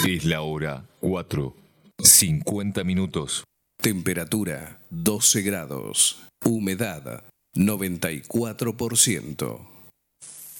Es la hora 4:50. Temperatura 12 grados. Humedad 94%.